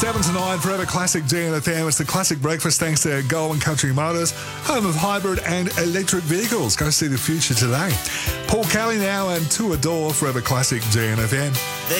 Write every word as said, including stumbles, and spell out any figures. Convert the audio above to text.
seven to nine, Forever Classic G N F M. It's the classic breakfast thanks to Goldwyn Country Motors, home of hybrid and electric vehicles. Go see the future today. Paul Kelly now and To Adore, Forever Classic G N F M.